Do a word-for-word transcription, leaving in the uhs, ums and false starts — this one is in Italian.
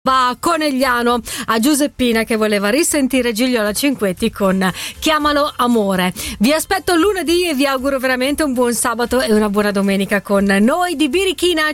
Va Conegliano a Giuseppina che voleva risentire Gigliola Cinquetti con Chiamalo Amore. Vi aspetto lunedì e vi auguro veramente un buon sabato e una buona domenica con noi di Birichina.